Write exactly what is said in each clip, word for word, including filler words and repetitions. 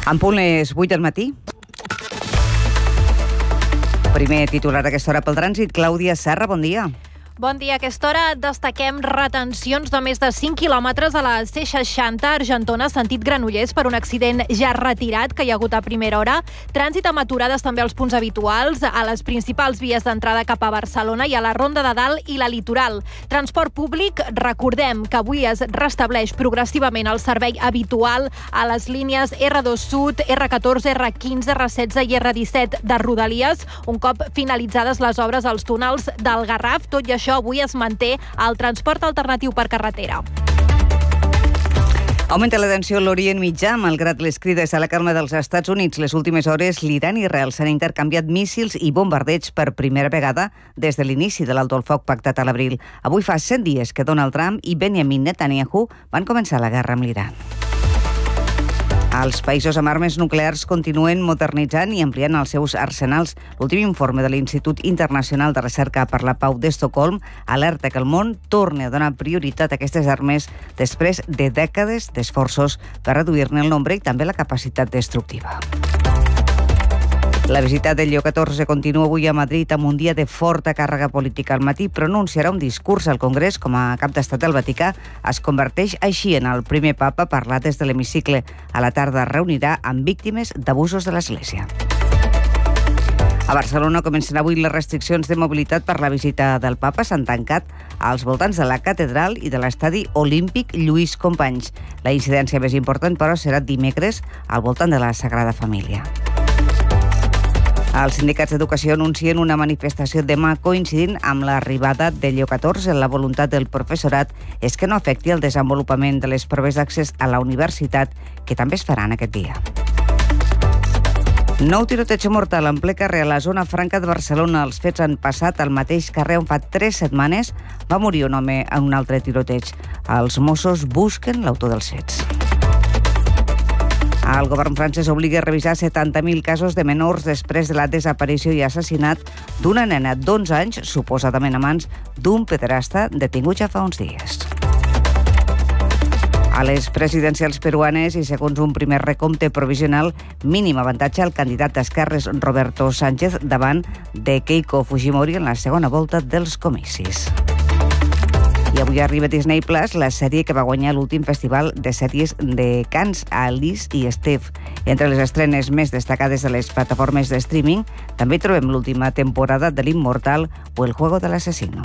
En punt les vuit del matí. Primer titular a aquesta hora pel trànsit. Clàudia Serra, bon dia. Bon dia. A aquesta hora destaquem retencions de més de cinc quilòmetres a la C seixanta Argentona, sentit Granollers, per un accident ja retirat que hi ha hagut a primera hora. Trànsit amb aturades també als punts habituals, a les principals vies d'entrada cap a Barcelona i a la Ronda de Dalt i la Litoral. Transport públic, recordem que avui es restableix progressivament el servei habitual a les línies erre dos Sud, erre catorze, erre quinze, erre setze i erre disset de Rodalies, un cop finalitzades les obres als túnels del Garraf. Tot i això, avui es manté el transport alternatiu per carretera. Augmenta la tensió a l'Orient Mitjà, malgrat les crides a la calma dels Estats Units. Les últimes hores, l'Iran i Israel s'han intercanviat míssils i bombardeigs per primera vegada des de l'inici de l'alto el foc pactat a l'abril. Avui fa cent dies que Donald Trump i Benjamin Netanyahu van començar la guerra amb l'Iran. Els països amb armes nuclears continuen modernitzant i ampliant els seus arsenals. L'últim informe de l'Institut Internacional de Recerca per la Pau d'Estocolm alerta que el món torni a donar prioritat a aquestes armes després de dècades d'esforços per reduir-ne el nombre i també la capacitat destructiva. La visita del Lleó catorze continua avui a Madrid amb un dia de forta càrrega política. Al matí pronunciarà un discurs al Congrés com a cap d'estat del Vaticà. Es converteix així en el primer papa a parlar des de l'hemicicle. A la tarda reunirà amb víctimes d'abusos de l'Església. A Barcelona comencen avui les restriccions de mobilitat per la visita del papa. S'han tancat als voltants de la catedral i de l'estadi olímpic Lluís Companys. La incidència més important, però, serà dimecres al voltant de la Sagrada Família. Els sindicats d'educació anuncien una manifestació demà coincidint amb l'arribada de Lleó catorze. La voluntat del professorat és que no afecti el desenvolupament de les proves d'accés a la universitat, que també es faran aquest dia. Nou tiroteig mortal en ple carrer a la zona franca de Barcelona. Els fets han passat al mateix carrer on fa tres setmanes va morir un home en un altre tiroteig. Els Mossos busquen l'autor dels fets. El govern francès obliga a revisar setanta mil casos de menors després de la desaparició i assassinat d'una nena d'onze anys, suposadament a mans d'un pederasta detingut ja fa uns dies. A les presidencials peruanes i segons un primer recompte provisional, mínim avantatge al candidat d'esquerres Roberto Sánchez davant de Keiko Fujimori en la segona volta dels comicis. I avui arriba Disney Plus, la sèrie que va guanyar l'últim festival de sèries de Cannes, Alice i Steve. Entre les estrenes més destacades de les plataformes de streaming també trobem l'última temporada de l'Immortal o El juego del asesino.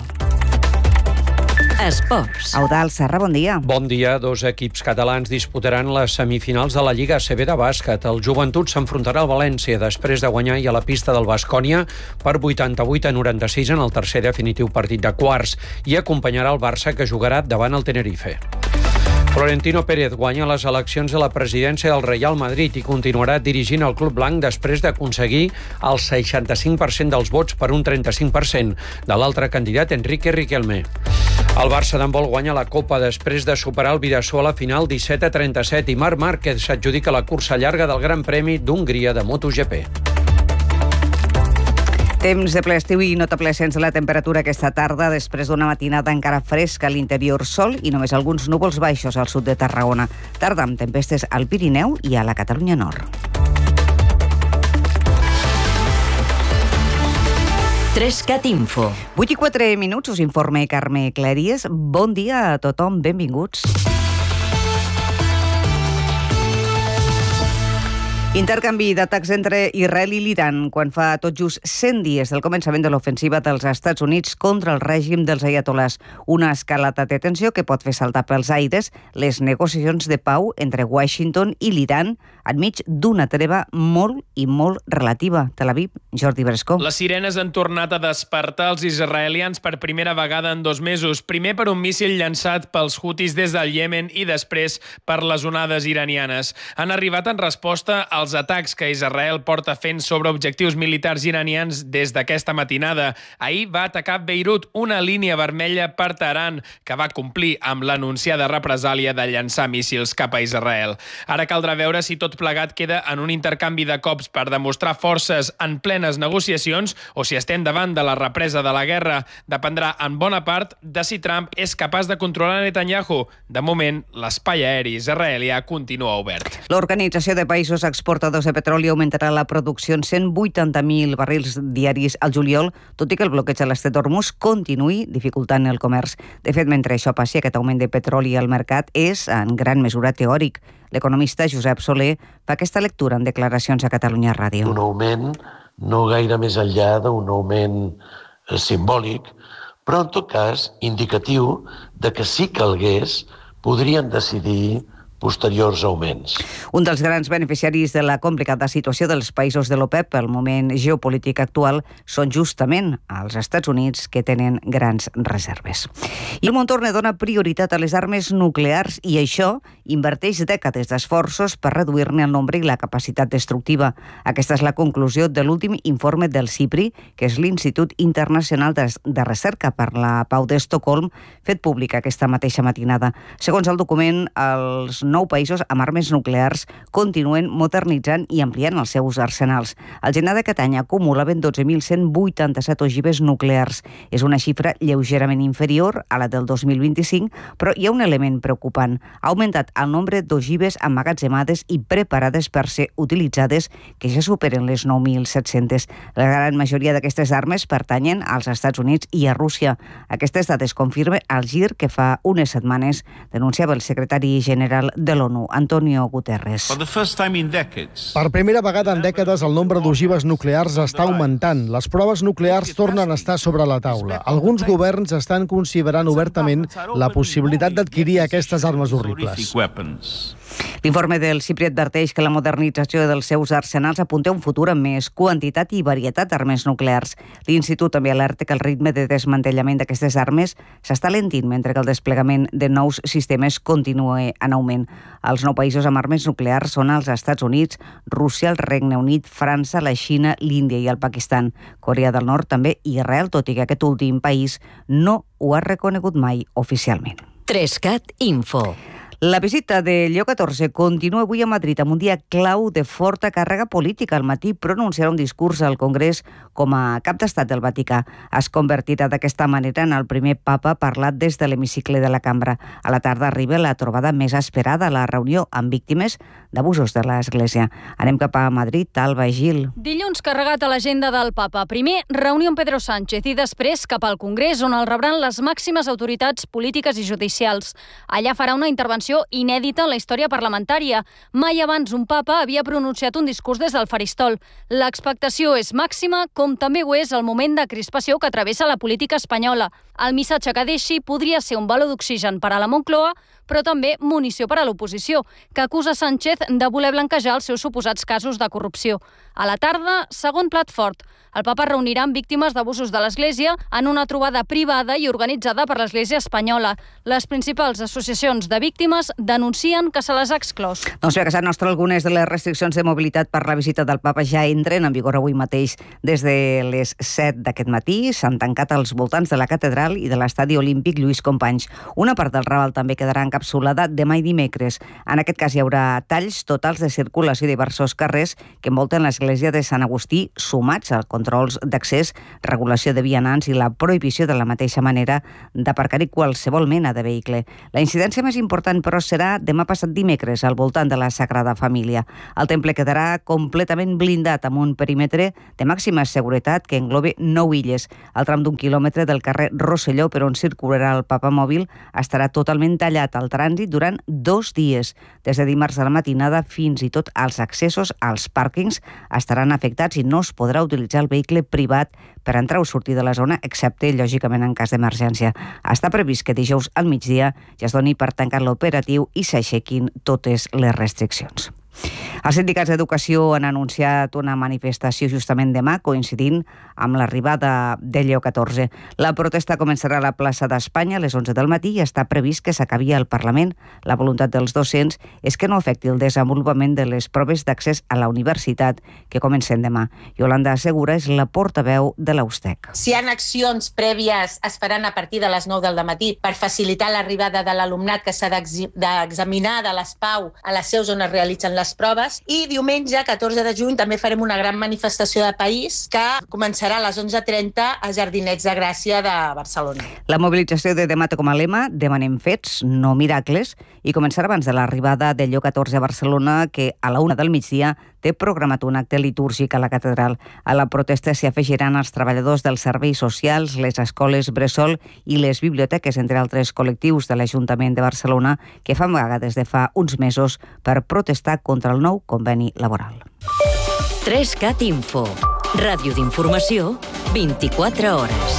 Esports. Eudald Serra, bon dia. Bon dia. Dos equips catalans disputaran les semifinals de la Lliga A C B de bàsquet. El Joventut s'enfrontarà al València després de guanyar i a la pista del Baskonia per vuitanta-vuit a noranta-sis en el tercer definitiu partit de quarts i acompanyarà el Barça, que jugarà davant el Tenerife. Florentino Pérez guanya les eleccions a la presidència del Real Madrid i continuarà dirigint el club blanc després d'aconseguir el seixanta-cinc per cent dels vots per un trenta-cinc per cent de l'altre candidat, Enrique Riquelme. El Barça d'handbol guanya la Copa després de superar el Bidasoa a la final disset a trenta-set i Marc Márquez s'adjudica la cursa llarga del Gran Premi d'Hongria de MotoGP. Temps de ple estiu i notable ascens de la temperatura aquesta tarda després d'una matinada encara fresca a l'interior, sol i només alguns núvols baixos al sud de Tarragona. Tarda amb tempestes al Pirineu i a la Catalunya Nord. Trescat Info. vuit i quatre minuts, us informa Carme Claries. Bon dia a tothom, benvinguts. Intercanvi d'atacs entre Israel i l'Iran quan fa tot just cent dies del començament de l'ofensiva dels Estats Units contra el règim dels aiatolars. Una escalada de tensió que pot fer saltar pels aires les negociacions de pau entre Washington i l'Iran enmig d'una treva molt i molt relativa. Tel Aviv, Jordi Brescó. Les sirenes han tornat a despertar els israelians per primera vegada en dos mesos. Primer per un míssil llançat pels Houthis des del Iemen i després per les onades iranianes. Han arribat en resposta als atacs que Israel porta fent sobre objectius militars iranians des d'aquesta matinada. Ahir va atacar Beirut, una línia vermella per Teheran, que va complir amb l'anunciada represàlia de llançar míssils cap a Israel. Ara caldrà veure si tot plegat queda en un intercanvi de cops per demostrar forces en plenes negociacions o si estem davant de la represa de la guerra. Dependrà en bona part de si Trump és capaç de controlar Netanyahu. De moment, l'espai aeri israelià continua obert. L'Organització de Països Exportadors importadors de petroli augmentarà la producció en cent vuitanta mil barrils diaris al juliol, tot i que el bloqueig a l'estret d'Hormuz continuï dificultant el comerç. De fet, mentre això passi, aquest augment de petroli al mercat és en gran mesura teòric. L'economista Josep Soler fa aquesta lectura en declaracions a Catalunya Ràdio. Un augment no gaire més enllà d'un augment eh, simbòlic, però en tot cas indicatiu de que si calgués podrien decidir posteriors augments. Un dels grans beneficiaris de la complicada situació dels països de l'OPEP pel moment geopolític actual són justament els Estats Units, que tenen grans reserves. I el món torna dona prioritat a les armes nuclears i això inverteix dècades d'esforços per reduir-ne el nombre i la capacitat destructiva. Aquesta és la conclusió de l'últim informe del CIPRI, que és l'Institut Internacional de Recerca per la Pau d'Estocolm, fet públic aquesta mateixa matinada. Segons el document, els nou països amb armes nuclears continuen modernitzant i ampliant els seus arsenals. Al gener d'aquest any acumulaven dotze mil cent vuitanta-set ogives nuclears. És una xifra lleugerament inferior a la del dos mil vint-i-cinc, però hi ha un element preocupant. Ha augmentat el nombre d'ogives emmagatzemades i preparades per ser utilitzades, que ja superen les nou mil set-centes. La gran majoria d'aquestes armes pertanyen als Estats Units i a Rússia. Aquestes dades confirmen el gir que fa unes setmanes denunciava el secretari general de l'ONU, Antonio Guterres. Per primera vegada en dècades el nombre d'ogives nuclears està augmentant. Les proves nuclears tornen a estar sobre la taula. Alguns governs estan considerant obertament la possibilitat d'adquirir aquestes armes horribles. L'informe del CIPRI adverteix que la modernització dels seus arsenals apunta a un futur amb més quantitat i varietat d'armes nuclears. L'Institut també alerta que el ritme de desmantellament d'aquestes armes s'està lentint, mentre que el desplegament de nous sistemes continua en augment. Els nou països amb armes nuclears són els Estats Units, Rússia, el Regne Unit, França, la Xina, l'Índia i el Pakistan. Corea del Nord també i Israel, tot i que aquest últim país no ho ha reconegut mai oficialment. Trescat Info. La visita de Lleó catorze continua avui a Madrid amb un dia clau de forta càrrega política. Al matí pronunciarà un discurs al Congrés com a cap d'estat del Vaticà. Es convertirà d'aquesta manera en el primer papa parlat des de l'hemicicle de la cambra. A la tarda arriba la trobada més esperada, la reunió amb víctimes d'abusos de l'Església. Anem cap a Madrid, Alba i Gil. Dilluns carregat a l'agenda del papa. Primer, reunió amb Pedro Sánchez i després cap al Congrés, on el rebran les màximes autoritats polítiques i judicials. Allà farà una intervenció inèdita en la història parlamentària. Mai abans un papa havia pronunciat un discurs des del faristol. L'expectació és màxima, com també ho és el moment de crispació que travessa la política espanyola. El missatge que deixi podria ser un baló d'oxigen per a la Moncloa, però també munició per a l'oposició, que acusa Sánchez de voler blanquejar els seus suposats casos de corrupció. A la tarda, segon plat fort. El papa reunirà amb víctimes d'abusos de l'Església en una trobada privada i organitzada per l'Església espanyola. Les principals associacions de víctimes denuncien que se les ha exclòs. Doncs bé, a casa nostra algunes de les restriccions de mobilitat per la visita del papa ja entren en vigor avui mateix. Des de les set d'aquest matí s'han tancat als voltants de la catedral i de l'estadi olímpic Lluís Companys. Una part del Raval també quedarà encapsulada demà i dimecres. En aquest cas hi haurà talls totals de circulació i diversos carrers que envolten l'església de Sant Agustí, sumats a controls d'accés, regulació de vianants i la prohibició de la mateixa manera d'aparcar-hi qualsevol mena de vehicle. La incidència més important, però, serà demà passat dimecres al voltant de la Sagrada Família. El temple quedarà completament blindat amb un perímetre de màxima seguretat que engloba nou illes. El tram d'un quilòmetre del carrer Rosselló, per on circularà el papamòbil, estarà totalment tallat al trànsit durant dos dies. Des de dimarts a la matinada fins i tot els accessos als pàrquings estaran afectats i no es podrà utilitzar el vehicle privat per entrar o sortir de la zona, excepte, lògicament, en cas d'emergència. Està previst que dijous al migdia ja es doni per tancar l'operatiu i s'aixequin totes les restriccions. Els sindicats d'educació han anunciat una manifestació justament demà, coincidint amb l'arribada de Lleó catorze. La protesta començarà a la plaça d'Espanya a les onze del matí i està previst que s'acabi al Parlament. La voluntat dels docents és que no afecti el desenvolupament de les proves d'accés a la universitat que comencen demà. Yolanda Segura és la portaveu de l'Austec. Si hi ha accions prèvies es faran a partir de les nou del matí per facilitar l'arribada de l'alumnat que s'ha d'examinar de les Pau a les seus on es realitzen les proves, i diumenge, catorze de juny, també farem una gran manifestació de país que començarà a les onze trenta a Jardinets de Gràcia de Barcelona. La mobilització de demà té com a lema "Demanem fets, no miracles", i començarà abans de l'arribada de Lleó catorze a Barcelona, que a la una del migdia té programat un acte litúrgic a la catedral. A la protesta s'hi afegiran els treballadors dels serveis socials, les escoles bressol i les biblioteques, entre altres col·lectius de l'Ajuntament de Barcelona, que fan vaga des de fa uns mesos per protestar contra el nou conveni laboral. tres cat Info. Ràdio d'informació, vint-i-quatre hores.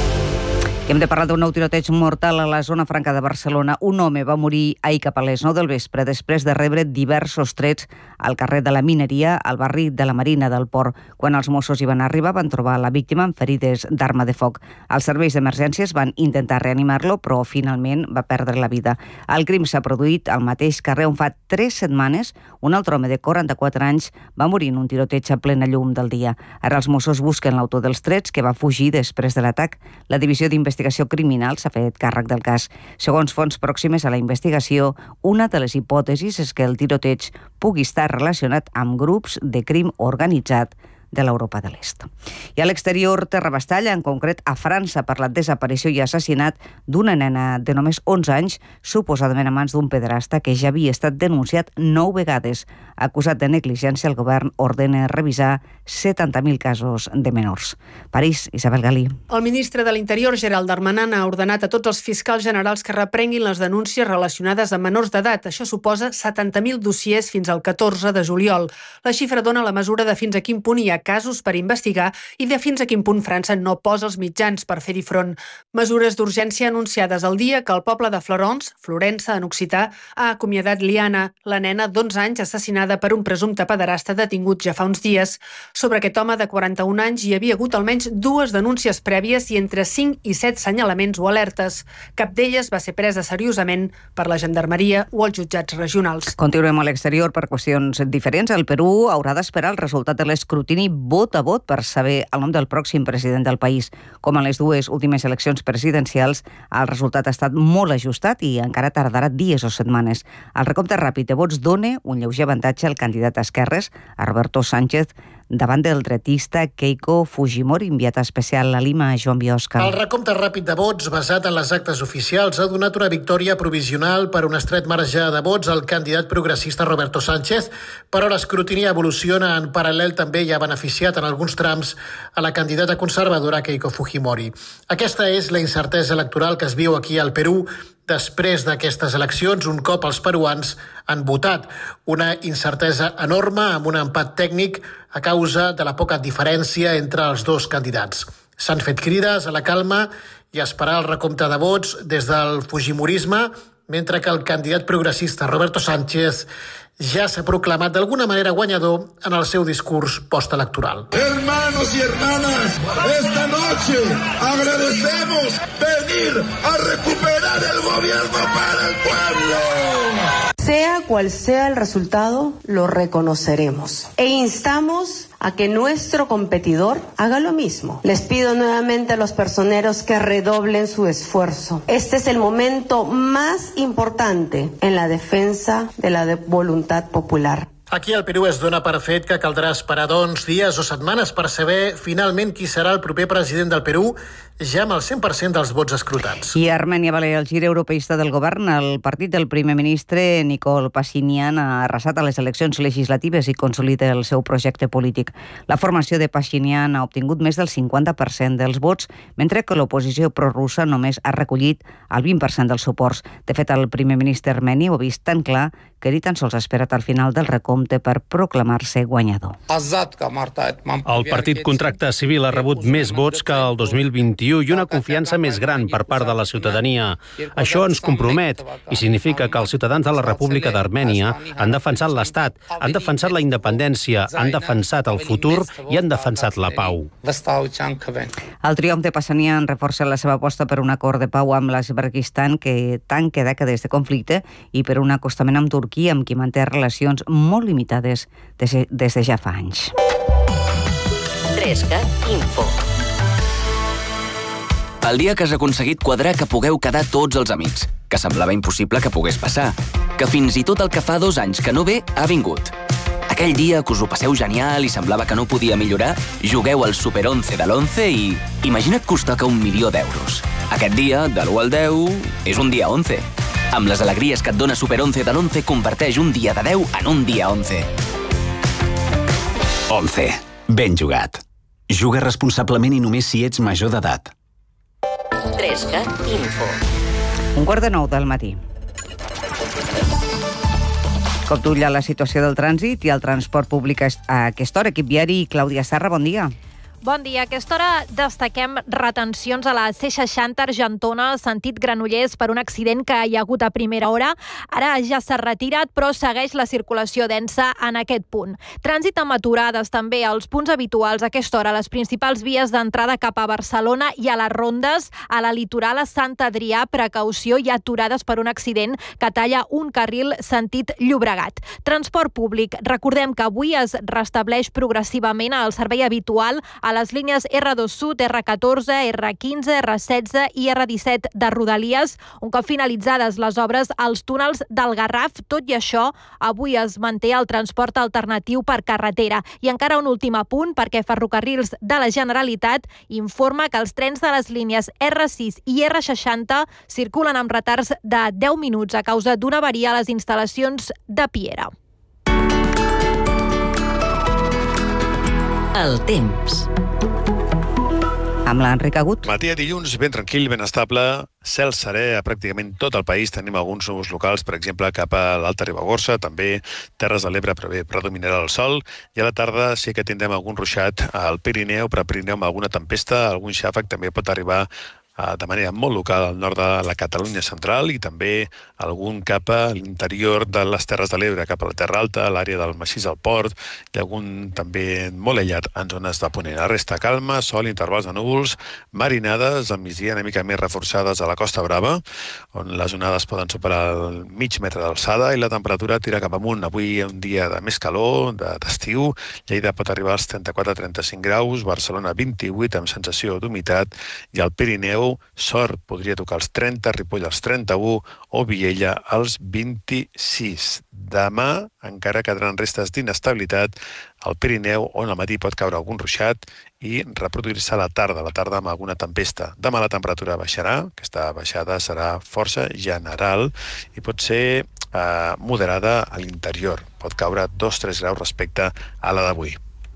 Hem de parlar d'un nou tiroteig mortal a la zona franca de Barcelona. Un home va morir ahir cap a les nou del vespre després de rebre diversos trets al carrer de la Mineria, al barri de la Marina del Port. Quan els Mossos hi van arribar, van trobar la víctima amb ferides d'arma de foc. Els serveis d'emergències van intentar reanimar-lo, però finalment va perdre la vida. El crim s'ha produït al mateix carrer on fa tres setmanes un altre home de quaranta-quatre anys va morir en un tiroteig a plena llum del dia. Ara els Mossos busquen l'autor dels trets, que va fugir després de l'atac. La divisió d'investigació criminal s'ha fet càrrec del cas. Segons fonts pròximes a la investigació, una de les hipòtesis és que el tiroteig pugui estar relacionat amb grups de crim organitzat de l'Europa de l'Est. I a l'exterior, terra bastalla, en concret a França, per la desaparició i assassinat d'una nena de només onze anys, suposadament a mans d'un pederasta que ja havia estat denunciat nou vegades. Acusat de negligència, el govern ordena revisar setanta mil casos de menors. París, Isabel Galí. El ministre de l'Interior, Gerald Darmanin, ha ordenat a tots els fiscals generals que reprenguin les denúncies relacionades amb menors d'edat. Això suposa setanta mil dossiers fins al catorze de juliol. La xifra dona la mesura de fins a quin punt hi ha casos per investigar i de fins a quin punt França no posa els mitjans per fer-hi front. Mesures d'urgència anunciades el dia que el poble de Florence, Florença en occità, ha acomiadat Liana, la nena d'onze anys assassinada per un presumpte pederasta detingut ja fa uns dies. Sobre aquest home de quaranta-un anys hi havia hagut almenys dues denúncies prèvies i entre cinc i set senyalaments o alertes. Cap d'elles va ser presa seriosament per la gendarmeria o els jutjats regionals. Continuem a l'exterior per qüestions diferents. El Perú haurà d'esperar el resultat de l'escrutini vot a vot per saber el nom del pròxim president del país. Com en les dues últimes eleccions presidencials, el resultat ha estat molt ajustat i encara tardarà dies o setmanes. El recompte ràpid de vots dona un lleuger avantatge al candidat a esquerres, a Roberto Sánchez, davant del dretista Keiko Fujimori, enviat especial a Lima, Joan Biosca. El recompte ràpid de vots, basat en les actes oficials, ha donat una victòria provisional per un estret marge de vots al candidat progressista Roberto Sánchez, però l'escrutini evoluciona en paral·lel també i ha beneficiat en alguns trams a la candidata conservadora Keiko Fujimori. Aquesta és la incertesa electoral que es viu aquí al Perú després d'aquestes eleccions, un cop els peruans han votat. Una incertesa enorme amb un empat tècnic a causa de la poca diferència entre els dos candidats. S'han fet crides a la calma i a esperar el recompte de vots des del fujimorisme, mentre que el candidat progressista Roberto Sánchez ja s'ha proclamat d'alguna manera guanyador en el seu discurs postelectoral. Hermanos y hermanas, esta noche agradecemos venir a recuperar el gobierno para el pueblo. Sea cual sea el resultado, lo reconoceremos e instamos a que nuestro competidor haga lo mismo. Les pido nuevamente a los personeros que redoblen su esfuerzo. Este es el momento más importante en la defensa de la voluntad popular. Aquí al Perú es dona per fet que caldrà esperar doncs dies o setmanes per saber finalment qui serà el proper president del Perú, ja amb el cent per cent dels vots escrutats. I Armènia va el gir europeista del govern. El partit del primer ministre Nikol Pashinyan ha arrasat a les eleccions legislatives i consolida el seu projecte polític. La formació de Pashinyan ha obtingut més del cinquanta per cent dels vots, mentre que l'oposició prorussa només ha recollit el vint per cent dels suports. De fet, el primer ministre armeni ho ha vist tan clar que ni tan sols ha esperat al final del recompte per proclamar-se guanyador. El Partit Contracte Civil ha rebut més vots que el dos mil vint-i-u i una confiança més gran per part de la ciutadania. Això ens compromet i significa que els ciutadans de la República d'Armènia han defensat l'Estat, han defensat la independència, han defensat el futur i han defensat la pau. El triomf de Pashinyan reforça la seva aposta per un acord de pau amb l'Azerbaidjan que tanca dècades de conflicte i per un acostament amb Turquia, amb qui manté relacions molt limitades des, des de ja fa anys. tres cat Info. El dia que has aconseguit quadrar que pugueu quedar tots els amics, que semblava impossible que pogués passar, que fins i tot el que fa dos anys que no ve ha vingut. Aquell dia que us ho passeu genial i semblava que no podia millorar, jugueu al Super onze de l'onze i imagina't que us toca un milió d'euros. Aquest dia, de l'u al deu, és un dia onze. Amb les alegries que et dona Super onze de l'onze, converteix un dia de deu en un dia onze. Once. Ben jugat. Juga responsablement i només si ets major d'edat. Tresca Info. Un quart de nou del matí. Cop d'ull a la situació del trànsit i el transport públic a aquesta hora. Equip viari, Clàudia Sarra, bon dia. Bon dia. A aquesta hora destaquem retencions a la C seixanta Argentona, sentit Granollers, per un accident que hi ha hagut a primera hora. Ara ja s'ha retirat, però segueix la circulació densa en aquest punt. Trànsit amb aturades també als punts habituals a aquesta hora, les principals vies d'entrada cap a Barcelona i a les rondes, a la litoral a Sant Adrià, precaució, i aturades per un accident que talla un carril sentit Llobregat. Transport públic. Recordem que avui es restableix progressivament el servei habitual a a les línies R dos Sud, R catorze, R quinze, R setze i R disset de Rodalies, un cop finalitzades les obres als túnels del Garraf. Tot i això, avui es manté el transport alternatiu per carretera. I encara un últim apunt, perquè Ferrocarrils de la Generalitat informa que els trens de les línies R sis i R seixanta circulen amb retards de deu minuts a causa d'una avaria a les instal·lacions de Piera. El temps. Amb l'Enric Agut. Matí de dilluns, ben tranquil, ben estable, cel serè a pràcticament tot el país. Tenim alguns núvols locals, per exemple, cap a l'Alta Ribagorça, també Terres de l'Ebre predominarà el sol, i a la tarda sí que tindrem algun ruixat al Pirineu, però Pirineu amb alguna tempesta, algun xàfec també pot arribar de manera molt local al nord de la Catalunya central i també algun cap a l'interior de les Terres de l'Ebre, cap a la Terra Alta, a l'àrea del Massís al Port, i algun també molt aïllat en zones de ponent. La resta calma, sol, intervals de núvols, marinades, al migdia una mica més reforçades a la Costa Brava, on les onades poden superar el mig metre d'alçada i la temperatura tira cap amunt. Avui un dia de més calor, d'estiu, Lleida pot arribar als trenta-quatre a trenta-cinc graus, Barcelona vint-i-vuit amb sensació d'humitat, i al Pirineu Sort podria tocar els trenta, Ripoll als trenta-u o Viella als vint-i-sis. Demà encara quedaran restes d'inestabilitat al Pirineu, on al matí pot caure algun ruixat i reproduir-se a la tarda, a la tarda amb alguna tempesta. Demà la temperatura baixarà, aquesta baixada serà força general i pot ser eh, moderada a l'interior. Pot caure dos a tres graus respecte a la d'avui.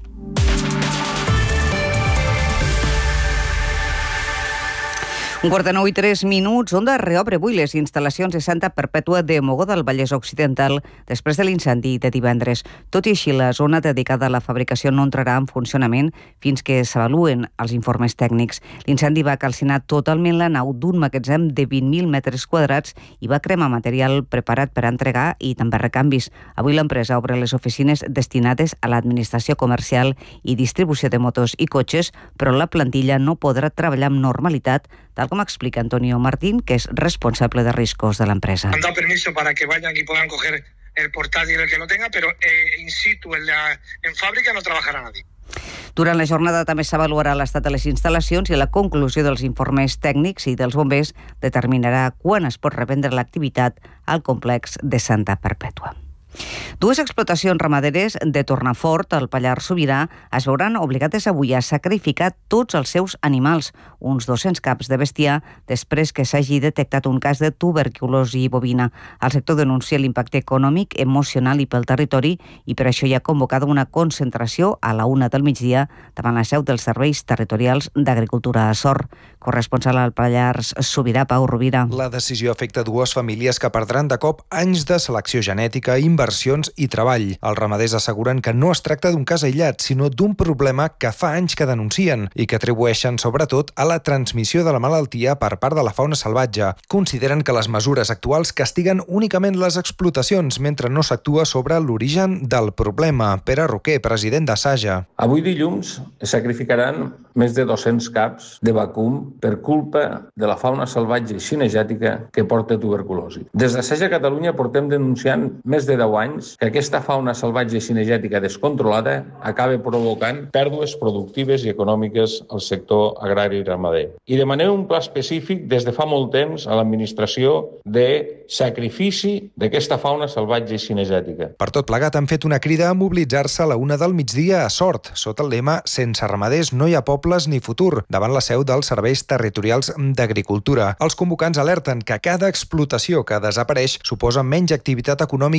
Un quart de nou i tres minuts. Onda reobre avui les instal·lacions de Santa Perpètua de Mogó del Vallès Occidental després de l'incendi de divendres. Tot i així, la zona dedicada a la fabricació no entrarà en funcionament fins que s'avaluen els informes tècnics. L'incendi va calcinar totalment la nau d'un magatzem de vint mil metres quadrats i va cremar material preparat per entregar i també recanvis. Avui l'empresa obre les oficines destinades a l'administració comercial i distribució de motos i cotxes, però la plantilla no podrà treballar amb normalitat, tal com explica Antonio Martín, que es responsable de riscos de la empresa. Han dado permiso para que vayan y puedan coger el portátil el que lo tenga, pero eh, in situ, en, la, en fábrica, no trabajará nadie. Durant la jornada també s'avaluarà l'estat de les instal·lacions i la conclusió dels informes tècnics i dels bombers determinarà quan es pot reprendre l'activitat al complex de Santa Perpètua. Dues explotacions ramaderes de Tornafort, al Pallars Sobirà, es veuran obligades avui a sacrificar tots els seus animals, uns dos-cents caps de bestiar, després que s'hagi detectat un cas de tuberculosi bovina. El sector denuncia l'impacte econòmic, emocional i pel territori i per això hi ha convocada una concentració a la una del migdia davant la seu dels serveis territorials d'Agricultura a Sort. Corresponsal al Pallars Sobirà, Pau Rovira. La decisió afecta dues famílies que perdran de cop anys de selecció genètica, inversions i treball. Els ramaders asseguren que no es tracta d'un cas aïllat, sinó d'un problema que fa anys que denuncien i que atribueixen sobretot a la transmissió de la malaltia per part de la fauna salvatge. Consideren que les mesures actuals castiguen únicament les explotacions mentre no s'actua sobre l'origen del problema. Pere Roquer, president de Saja. Avui dilluns es sacrificaran més de dos-cents caps de vacum per culpa de la fauna salvatge i cinegètica que porta tuberculosi. Des de Saja Catalunya portem denunciant més de deu anys que aquesta fauna salvatge i cinegètica descontrolada acaba provocant pèrdues productives i econòmiques al sector agrari i ramader. I demanem un pla específic des de fa molt temps a l'administració de sacrifici d'aquesta fauna salvatge i cinegètica. Per tot plegat han fet una crida a mobilitzar-se a la una del migdia a Sort, sota el lema «Sense ramaders no hi ha pobles ni futur», davant la seu dels serveis territorials d'agricultura. Els convocants alerten que cada explotació que desapareix suposa menys activitat econòmica, menys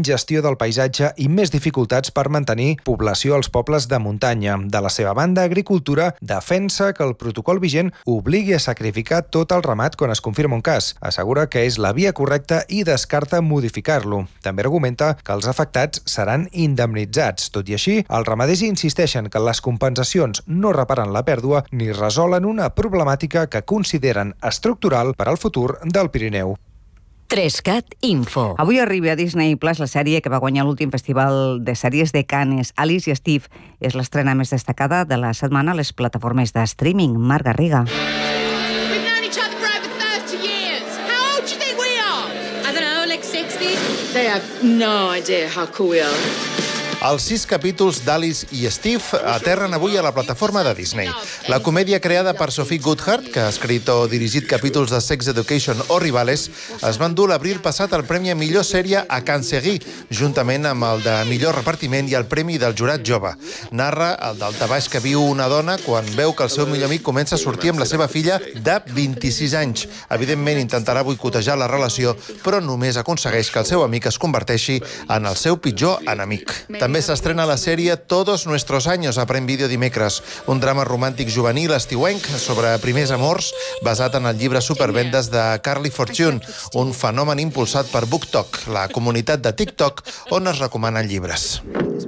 menys gestió del paisatge i més dificultats per mantenir població als pobles de muntanya. De la seva banda, Agricultura defensa que el protocol vigent obligui a sacrificar tot el ramat quan es confirma un cas. Assegura que és la via correcta i descarta modificar-lo. També argumenta que els afectats seran indemnitzats. Tot i així, els ramaders insisteixen que les compensacions no reparen la pèrdua ni resolen una problemàtica que consideren estructural per al futur del Pirineu. Trescat Info. Avui arriba a Disney Plus la sèrie que va guanyar l'últim festival de sèries de Cannes. Alice i Steve és l'estrena més destacada de la setmana a les plataformes de streaming. Marc Garriga. We've known each other for over thirty years. How old do you think we are? I don't know, like sixty? They have no idea how cool we are. Els sis capítols d'Alice i Steve aterren avui a la plataforma de Disney. La comèdia creada per Sophie Goodhart, que ha escrit o dirigit capítols de Sex Education o Rivales, es va endur l'abril passat el premi a millor sèrie a Cannes Série, juntament amb el de millor repartiment i el premi del jurat jove. Narra el daltabaix que viu una dona quan veu que el seu millor amic comença a sortir amb la seva filla de vint-i-sis anys. Evidentment intentarà boicotejar la relació, però només aconsegueix que el seu amic es converteixi en el seu pitjor enemic. També s'estrena la sèrie Todos Nuestros Años a Prime Video dimecres, un drama romàntic juvenil estiuenc sobre primers amors basat en el llibre supervendes de Carly Fortune, un fenomen impulsat per BookTok, la comunitat de TikTok on es recomanen llibres.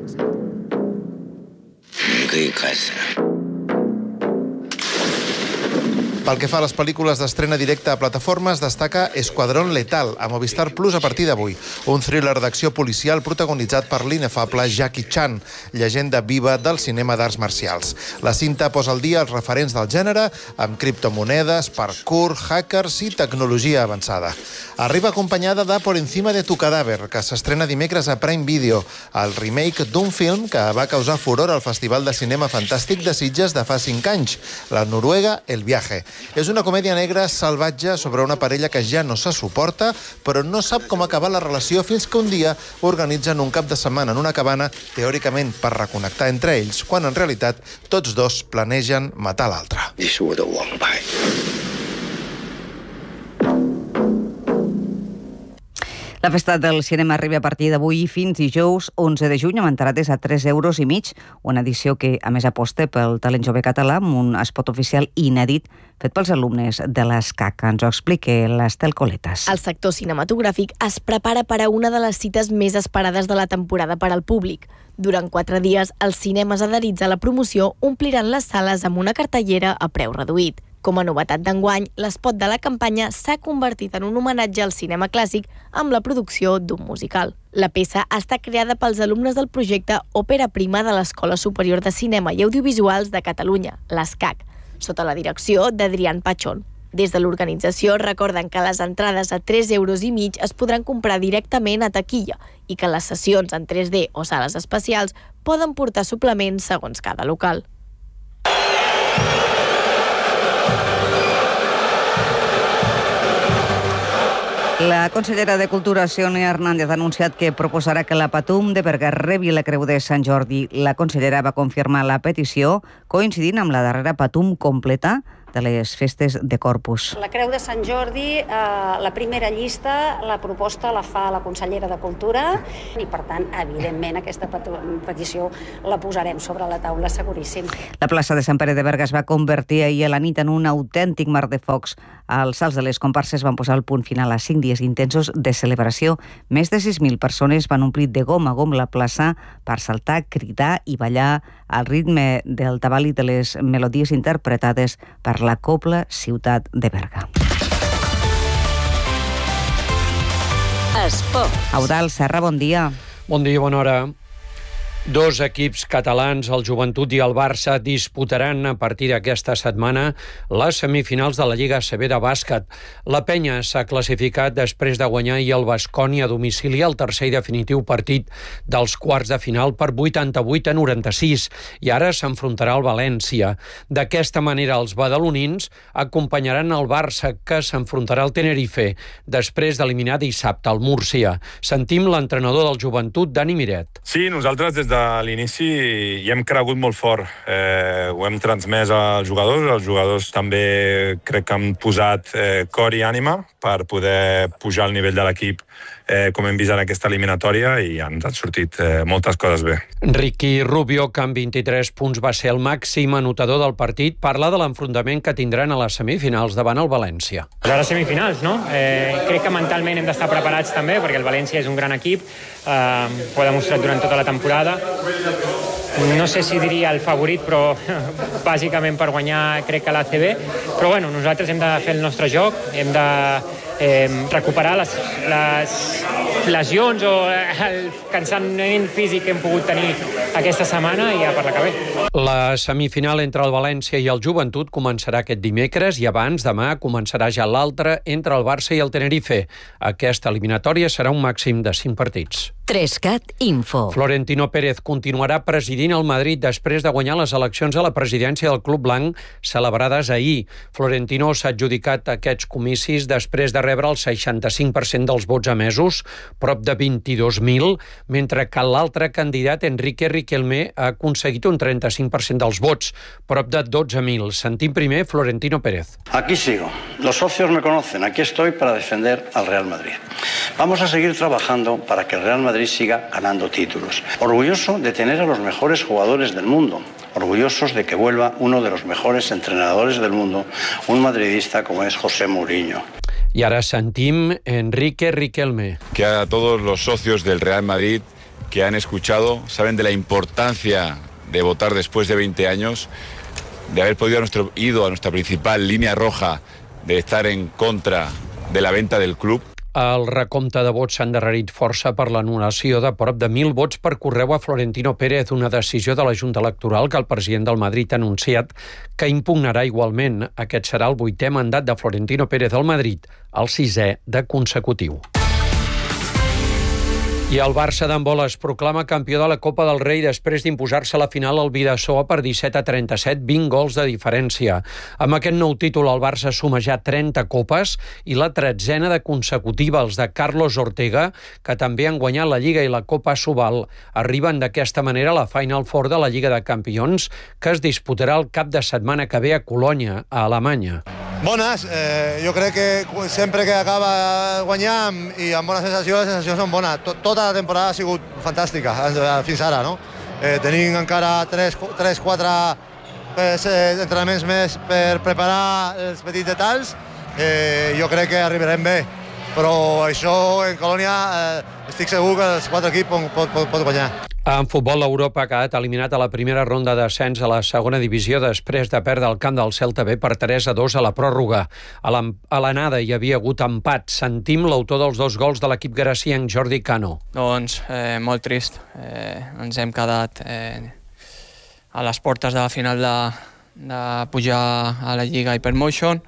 Pel que fa a les pel·lícules d'estrena directa a plataformes, destaca Escuadrón Letal, a Movistar Plus a partir d'avui. Un thriller d'acció policial protagonitzat per l'inefable Jackie Chan, llegenda viva del cinema d'arts marcials. La cinta posa al dia els referents del gènere amb criptomonedes, parkour, hackers i tecnologia avançada. Arriba acompanyada de Por encima de tu cadàver, que s'estrena dimecres a Prime Video, el remake d'un film que va causar furor al Festival de Cinema Fantàstic de Sitges de fa cinc anys, la noruega El Viaje. És una comèdia negra salvatge sobre una parella que ja no se suporta, però no sap com acabar la relació fins que un dia organitzen un cap de setmana en una cabana, teòricament per reconnectar entre ells, quan en realitat tots dos planegen matar l'altre. La festa del cinema arriba a partir d'avui fins dijous onze de juny amb entrades a tres euros i mig, una edició que a més aposta pel talent jove català amb un espot oficial inèdit fet pels alumnes de l'ESCAC. Ens ho explica l'Estel Coletas. El sector cinematogràfic es prepara per a una de les cites més esperades de la temporada per al públic. Durant quatre dies, els cinemes adherits a la promoció ompliran les sales amb una cartellera a preu reduït. Com a novetat d'enguany, l'espot de la campanya s'ha convertit en un homenatge al cinema clàssic amb la producció d'un musical. La peça està creada pels alumnes del projecte Òpera Prima de l'Escola Superior de Cinema i Audiovisuals de Catalunya, l'ESCAC, sota la direcció d'Adrián Pachón. Des de l'organització recorden que les entrades a tres euros i mig es podran comprar directament a taquilla i que les sessions en tres D o sales especials poden portar suplements segons cada local. La consellera de Cultura, Sionia Hernández, ha anunciat que proposarà que la Patum de Berga rebi la Creu de Sant Jordi. La consellera va confirmar la petició coincidint amb la darrera Patum completa de les festes de Corpus. La Creu de Sant Jordi, eh, la primera llista, la proposta la fa la consellera de Cultura i, per tant, evidentment, aquesta petició la posarem sobre la taula seguríssim. La plaça de Sant Pere de Berga es va convertir ahir a la nit en un autèntic mar de focs. Els salts de les comparses van posar el punt final a cinc dies intensos de celebració. Més de sis mil persones van omplir de gom a gom la plaça per saltar, cridar i ballar al ritme del tabal i de les melodies interpretades per la Cobla Ciutat de Berga. Esport. Eudald Serra, bon dia. Bon dia, bona hora. Dos equips catalans, el Joventut i el Barça, disputaran a partir d'aquesta setmana les semifinals de la Lliga A C B de bàsquet. La Penya s'ha classificat després de guanyar ahir el Baskonia a domicili el tercer i definitiu partit dels quarts de final per vuitanta-vuit a noranta-sis i ara s'enfrontarà al València. D'aquesta manera, els badalonins acompanyaran el Barça, que s'enfrontarà al Tenerife després d'eliminar dissabte el Múrcia. Sentim l'entrenador del Joventut, Dani Miret. Sí, nosaltres des de de l'inici hi hem cregut molt fort. Eh, ho hem transmès als jugadors. Els jugadors també crec que han posat eh, cor i ànima per poder pujar el nivell de l'equip eh, com hem vist en aquesta eliminatòria, i ens han sortit eh, moltes coses bé. Ricky Rubio, que amb vint-i-tres punts va ser el màxim anotador del partit, parla de l'enfrontament que tindran a les semifinals davant el València. A les semifinals, no? Eh, crec que mentalment hem d'estar preparats també, perquè el València és un gran equip, eh, ho ha demostrat durant tota la temporada. No sé si diria el favorit, però bàsicament per guanyar crec que l'A C B. Però bueno, nosaltres hem de fer el nostre joc, hem de eh, recuperar les, les lesions o el cansament físic que hem pogut tenir aquesta setmana i ja per l'acabar. La semifinal entre el València i el Joventut començarà aquest dimecres i abans, demà, començarà ja l'altra entre el Barça i el Tenerife. Aquesta eliminatòria serà un màxim de cinc partits. Trescat Info. Florentino Pérez continuarà presidint el Madrid després de guanyar les eleccions a la presidència del Club Blanc celebrades ahir. Florentino s'ha adjudicat aquests comicis després de rebre el seixanta-cinc per cent dels vots emesos, prop de vint-i-dos mil, mentre que l'altre candidat, Enrique Riquelme, ha aconseguit un trenta-cinc per cent dels vots, prop de dotze mil. Sentim primer Florentino Pérez. Aquí sigo. Los socios me conocen. Aquí estoy para defender al Real Madrid. Vamos a seguir trabajando para que el Real Madrid siga ganando títulos. Orgulloso de tener a los mejores jugadores del mundo. Orgullosos de que vuelva uno de los mejores entrenadores del mundo, un madridista como es José Mourinho. Y ahora sentim Enrique Riquelme. Que a todos los socios del Real Madrid que han escuchado, saben de la importancia de votar después de veinte años, de haber podido a nuestro, ido a nuestra principal línea roja de estar en contra de la venta del club. El recompte de vots s'ha endarrerit força per l'anul·lació de prop de mil vots per correu a Florentino Pérez, una decisió de la Junta Electoral que el president del Madrid ha anunciat que impugnarà igualment. Aquest serà el vuitè mandat de Florentino Pérez al Madrid, el sisè de consecutiu. I el Barça d'handbol es proclama campió de la Copa del Rei després d'imposar-se a la final al Bidasoa per disset a trenta-set, vint gols de diferència. Amb aquest nou títol, el Barça suma ja trenta copes i la tretzena de consecutiva. Els de Carlos Ortega, que també han guanyat la Lliga i la Copa Subal, arriben d'aquesta manera a la Final Four de la Lliga de Campions, que es disputarà el cap de setmana que ve a Colònia, a Alemanya. Bones, eh, jo crec que sempre que acaba guanyant i amb bona sensació, les sensacions són bones. Tot, tota la temporada ha sigut fantàstica fins ara, no? Eh, tenim encara tres quatre eh, entrenaments més per preparar els petits detalls. Eh, jo crec que arribarem bé, però això en Colònia eh, estic segur que els quatre equips pot, pot, pot guanyar. En futbol, l'Europa ha quedat eliminat a la primera ronda d'ascens a la segona divisió després de perdre el camp del Celta B per tres a dos a la pròrroga. A l'anada hi havia hagut empat. Sentim l'autor dels dos gols de l'equip gracienc, Jordi Cano. Doncs eh, molt trist. Eh, ens hem quedat eh, a les portes de la final de, de pujar a la Lliga Hypermotion,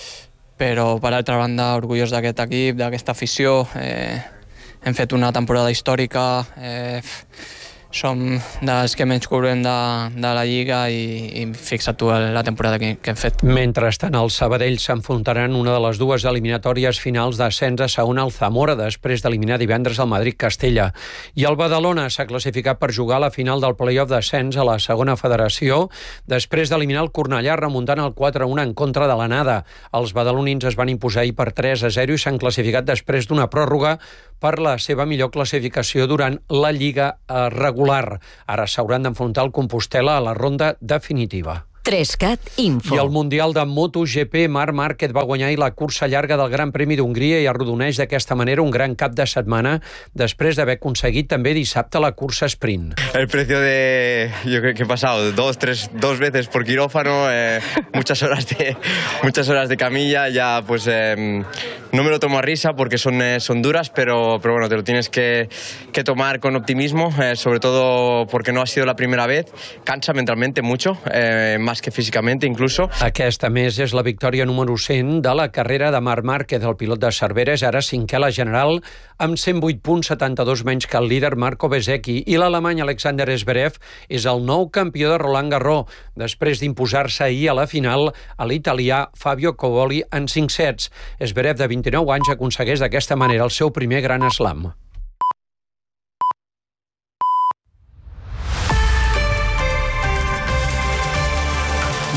però per altra banda orgullós d'aquest equip, d'aquesta afició. Eh, hem fet una temporada històrica, eh, som dels que menys cobrem de, de la Lliga i, i fixa't tu la temporada que, que hem fet. Mentrestant, els Sabadell s'enfrontaran una de les dues eliminatòries finals d'ascens a segona al Zamora després d'eliminar divendres el Madrid-Castella. I el Badalona s'ha classificat per jugar a la final del play-off d'ascens a la segona federació després d'eliminar el Cornellà remuntant el quatre a un en contra de l'anada. Els badalonins es van imposar ahir per tres a zero i s'han classificat després d'una pròrroga per la seva millor classificació durant la Lliga regular. Ara s'hauran d'enfrontar el Compostel·la a la ronda definitiva. Trescat Info. I el Mundial de MotoGP, Marc Márquez va guanyar la cursa llarga del Gran Premi d'Hongria i arrodoneix d'aquesta manera un gran cap de setmana després d'haver aconseguit també dissabte la cursa sprint. El precio de... yo creo que he pasado dos, tres, dos veces por quirófano, eh, muchas horas de muchas horas de camilla, ya pues eh, no me lo tomo a risa porque son, eh, son duras, pero, pero bueno, te lo tienes que, que tomar con optimismo, eh, sobre todo porque no ha sido la primera vez, cansa mentalmente mucho, eh, más que físicamente incluso. Aquesta, més, és la victòria número cent de la carrera de Marc Márquez, el pilot de Cervera, és ara cinquè a la general amb cent vuit punts, setanta-dos menys que el líder Marco Bezzecchi, i l'alemany Alexander Zverev és el nou campió de Roland Garros, després d'imposar-se ahir a la final a l'italià Fabio Covoli en cinc sets. Zverev, de vint-i-nou anys, aconsegueix d'aquesta manera el seu primer gran slam.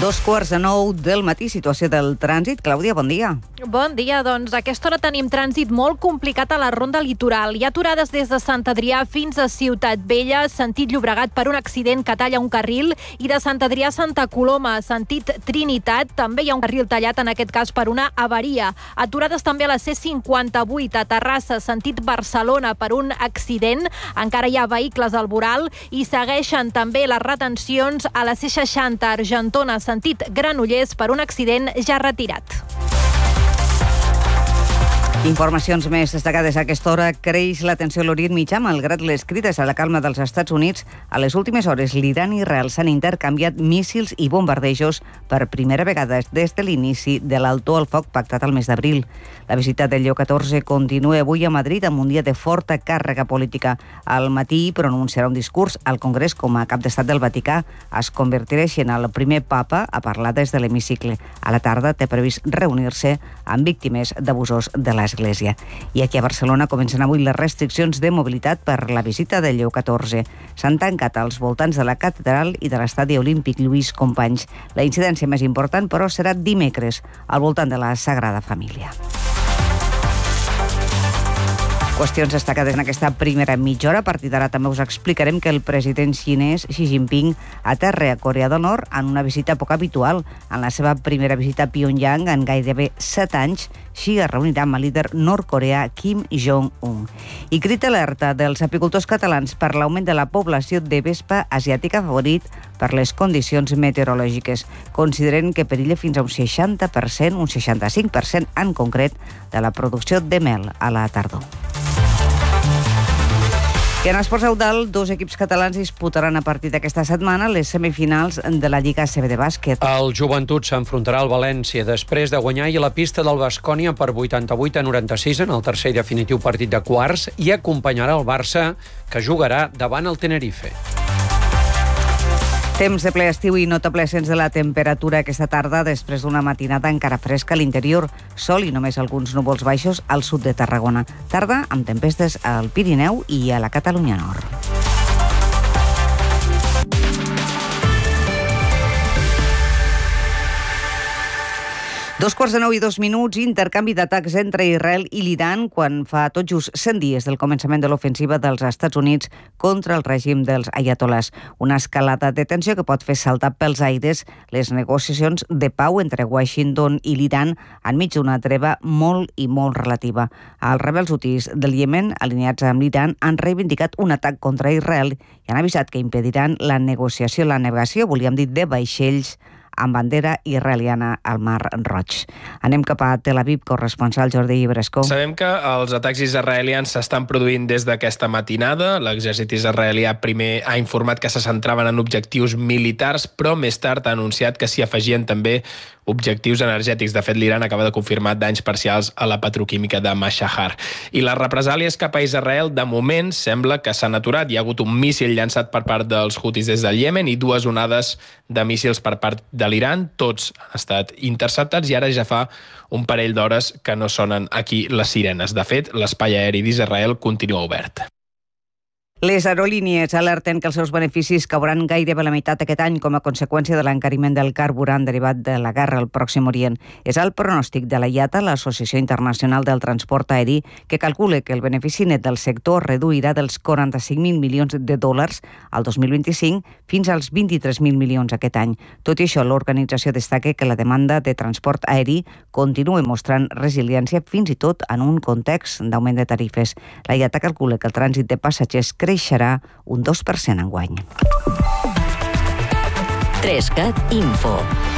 Dos quarts de nou del matí, situació del trànsit. Clàudia, bon dia. Bon dia, doncs a aquesta hora tenim trànsit molt complicat a la ronda litoral. Hi ha aturades des de Sant Adrià fins a Ciutat Vella, sentit Llobregat per un accident que talla un carril, i de Sant Adrià a Santa Coloma, sentit Trinitat, també hi ha un carril tallat, en aquest cas per una avaria. Aturades també a la C cinquanta-vuit a Terrassa, sentit Barcelona, per un accident. Encara hi ha vehicles al voral i segueixen també les retencions a la C seixanta Argentona, sentit Granollers, per un accident ja retirat. Informacions més destacades a aquesta hora. Creix la tensió a l'Orient Mitjà, malgrat les crides a la calma dels Estats Units. A les últimes hores, l'Iran i Israel s'han intercanviat míssils i bombardejos per primera vegada des de l'inici de l'alto al foc pactat al mes d'abril. La visita del Lleó catorze continua avui a Madrid amb un dia de forta càrrega política. Al matí pronunciarà un discurs al Congrés com a cap d'estat del Vaticà. Es convertirà en el primer papa a parlar des de l'hemicicle. A la tarda té previst reunir-se amb víctimes d'abusos de l'Església. Església. I aquí a Barcelona comencen avui les restriccions de mobilitat per la visita del Lleó catorze. S'han tancat als voltants de la catedral i de l'estadi olímpic Lluís Companys. La incidència més important, però, serà dimecres, al voltant de la Sagrada Família. Qüestions destacades en aquesta primera mitja hora. A partir d'ara també us explicarem que el president xinès Xi Jinping aterra a Corea del Nord en una visita poc habitual. En la seva primera visita a Pyongyang en gairebé set anys, Xi es reunirà amb el líder nord-coreà Kim Jong-un. I crit alerta dels apicultors catalans per l'augment de la població de vespa asiàtica favorit per les condicions meteorològiques. Consideren que perilla fins a un seixanta per cent, un seixanta-cinc per cent en concret, de la producció de mel a la tardor. I en esports Eudal, dos equips catalans disputaran a partir d'aquesta setmana les semifinals de la Lliga A C B de bàsquet. El Joventut s'enfrontarà al València després de guanyar i a la pista del Baskonia per vuitanta-vuit a noranta-sis en el tercer i definitiu partit de quarts, i acompanyarà el Barça, que jugarà davant el Tenerife. Temps de ple estiu i notable ascens de la temperatura aquesta tarda després d'una matinada encara fresca a l'interior. Sol i només alguns núvols baixos al sud de Tarragona. Tarda amb tempestes al Pirineu i a la Catalunya Nord. Dos quarts de nou i dos minuts, intercanvi d'atacs entre Israel i l'Iran quan fa tot just cent dies del començament de l'ofensiva dels Estats Units contra el règim dels aiatolars. Una escalada de tensió que pot fer saltar pels aires les negociacions de pau entre Washington i l'Iran enmig d'una treva molt i molt relativa. Els rebels hutis del Iemen, alineats amb l'Iran, han reivindicat un atac contra Israel i han avisat que impediran la negociació, la navegació, volíem dir, de vaixells amb bandera israeliana al Mar Roig. Anem cap a Tel Aviv, corresponsal Jordi Ibresco. Sabem que els atacs israelians s'estan produint des d'aquesta matinada. L'exèrcit israelià primer ha informat que se centraven en objectius militars, però més tard ha anunciat que s'hi afegien també objectius energètics. De fet, l'Iran acaba de confirmar danys parcials a la petroquímica de Mashahar. I les represàlies cap a Israel, de moment, sembla que s'han aturat. Hi ha hagut un míssil llançat per part dels hutis des del Iemen i dues onades de míssils per part de l'Iran. Tots han estat interceptats i ara ja fa un parell d'hores que no sonen aquí les sirenes. De fet, l'espai aeri d'Israel continua obert. Les aerolínies alerten que els seus beneficis cauran gairebé la meitat aquest any com a conseqüència de l'encariment del carburant derivat de la guerra al Pròxim Orient. És el pronòstic de la I A T A, l'Associació Internacional del Transport Aeri, que calcula que el benefici net del sector reduirà dels quaranta-cinc mil milions de dòlars al dos mil vint-i-cinc fins als vint-i-tres mil milions aquest any. Tot i això, l'organització destaca que la demanda de transport aeri continua mostrant resiliència fins i tot en un context d'augment de tarifes. La I A T A calcula que el trànsit de passatgers creixerà un dos per cent enguany. Trescat Info.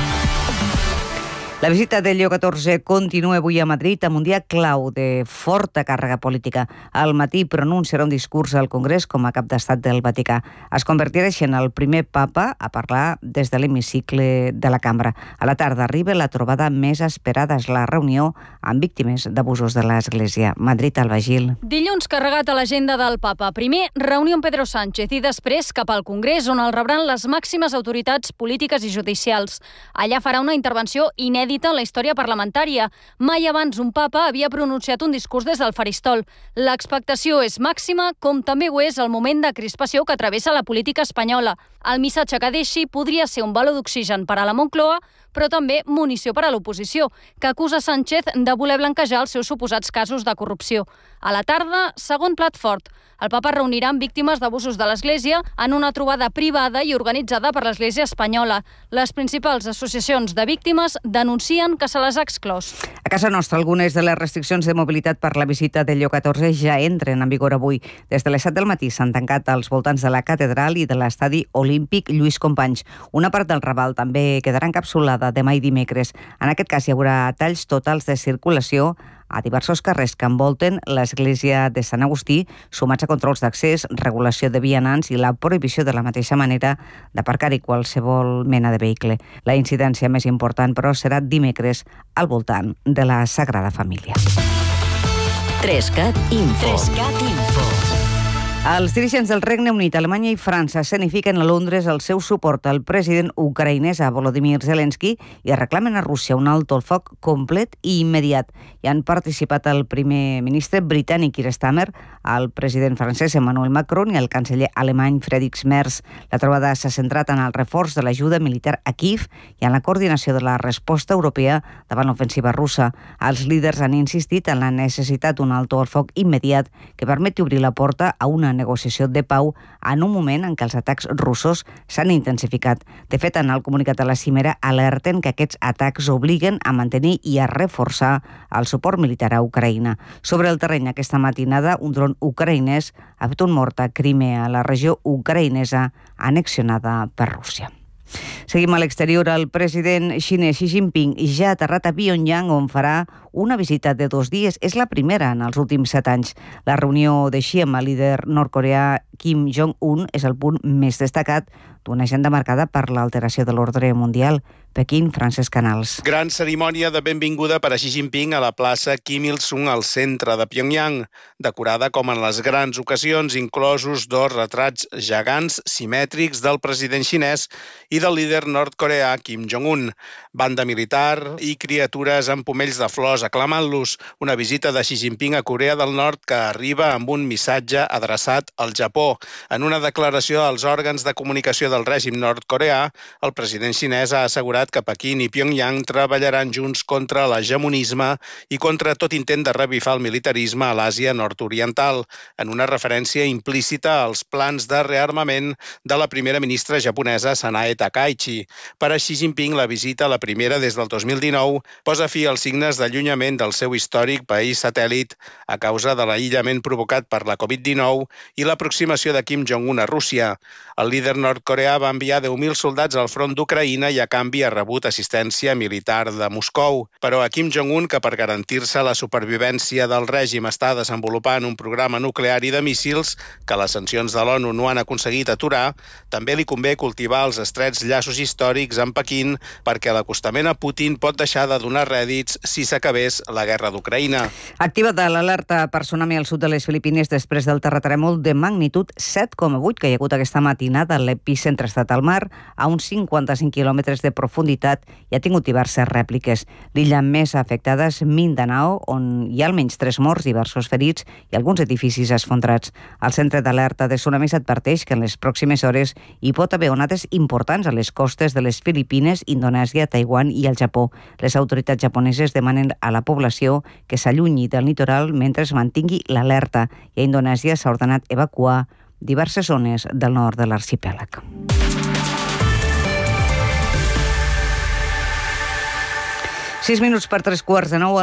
La visita del Lleó catorze continua avui a Madrid amb un dia clau de forta càrrega política. Al matí pronunciarà un discurs al Congrés com a cap d'estat del Vaticà. Es convertirà en el primer papa a parlar des de l'hemicicle de la cambra. A la tarda arriba la trobada més esperada, és la reunió amb víctimes d'abusos de l'Església. Madrid, Alba Gil. Dilluns carregat a l'agenda del papa. Primer, reunió amb Pedro Sánchez i després cap al Congrés, on el rebran les màximes autoritats polítiques i judicials. Allà farà una intervenció inèdita inèdita en la història parlamentària. Mai abans un papa havia pronunciat un discurs des del faristol. L'expectació és màxima, com també ho és el moment de crispació que travessa la política espanyola. El missatge que deixi podria ser un baló d'oxigen per a la Moncloa, però també munició per a l'oposició, que acusa Sánchez de voler blanquejar els seus suposats casos de corrupció. A la tarda, segon plat fort. El papa reunirà amb víctimes d'abusos de l'Església en una trobada privada i organitzada per l'Església espanyola. Les principals associacions de víctimes denuncien que se les ha exclòs. A casa nostra, algunes de les restriccions de mobilitat per la visita de Lleó catorze ja entren en vigor avui. Des de les set del matí s'han tancat als voltants de la catedral i de l'estadi olímpic Lluís Companys. Una part del Raval també quedarà encapsulada demà i dimecres. En aquest cas hi haurà talls totals de circulació a diversos carrers que envolten l'església de Sant Agustí, sumats a controls d'accés, regulació de vianants i la prohibició de la mateixa manera d'aparcar-hi qualsevol mena de vehicle. La incidència més important, però, serà dimecres al voltant de la Sagrada Família. Trescat Info. Trescat Info. Els dirigents del Regne Unit, Alemanya i França escenifiquen a Londres el seu suport al president ucraïnès a Volodymyr Zelensky i reclamen a Rússia un alto el foc complet i immediat. Hi han participat el primer ministre britànic Keir Starmer, el president francès Emmanuel Macron i el canceller alemany Friedrich Merz. La trobada s'ha centrat en el reforç de l'ajuda militar a Kiev i en la coordinació de la resposta europea davant l'ofensiva russa. Els líders han insistit en la necessitat d'un alto el foc immediat que permeti obrir la porta a una negociació de pau en un moment en què els atacs russos s'han intensificat. De fet, en el comunicat de la cimera alerten que aquests atacs obliguen a mantenir i a reforçar el suport militar a Ucraïna. Sobre el terreny aquesta matinada, un dron ucraïnès ha fet un mort a Crimea, a la regió ucraïnesa annexionada per Rússia. Seguim a l'exterior. El president xinès Xi Jinping ja ha aterrat a Pyongyang, on farà una visita de dos dies. És la primera en els últims set anys. La reunió de Xi amb el líder nord-coreà Kim Jong-un és el punt més destacat d'una agenda marcada per l'alteració de l'ordre mundial. Pequín, Francesc Canals. Gran cerimònia de benvinguda per a Xi Jinping a la plaça Kim Il-sung al centre de Pyongyang, decorada com en les grans ocasions, inclosos dos retrats gegants simètrics del president xinès i del líder nord-coreà Kim Jong-un. Banda militar i criatures amb pomells de flors aclamant-los. Una visita de Xi Jinping a Corea del Nord que arriba amb un missatge adreçat al Japó. En una declaració als òrgans de comunicació del règim nord-coreà, el president xinès ha assegurat que Pequín i Pyongyang treballaran junts contra l'hegemonisme i contra tot intent de revifar el militarisme a l'Àsia nord-oriental, en una referència implícita als plans de rearmament de la primera ministra japonesa Sanae Takaichi. Per a Xi Jinping, la visita, la primera des del dos mil dinou, posa fi als signes d'allunyament del seu històric país satèl·lit a causa de l'aïllament provocat per la covid dinou i l'aproximació de Kim Jong-un a Rússia. El líder nord-coreà va enviar deu mil soldats al front d'Ucraïna i a canvi ha rebut assistència militar de Moscou. Però a Kim Jong-un, que per garantir-se la supervivència del règim està desenvolupant un programa nuclear i de míssils que les sancions de l'ONU no han aconseguit aturar, també li convé cultivar els estrets llaços històrics amb Pequín perquè l'acostament a Putin pot deixar de donar rèdits si s'acabés la guerra d'Ucraïna. Activada l'alerta per tsunami al sud de les Filipines després del terratrèmol de magnitud set coma vuit que hi ha hagut aquesta matinada. L'epicentre ha estat al mar a uns cinquanta-cinc quilòmetres de profunditat i ha tingut diverses rèpliques. L'illa més afectada és Mindanao, on hi ha almenys tres morts, diversos ferits i alguns edificis esfondrats. El centre d'alerta de tsunamis adverteix que en les pròximes hores hi pot haver onades importants a les costes de les Filipines, Indonèsia, Taiwan i el Japó. Les autoritats japoneses demanen a la població que s'allunyi del litoral mentre es mantingui l'alerta i a Indonèsia s'ha ordenat evacuar diverses zones del nord de l'arxipèlag. Sis minuts per tres quarts de nou.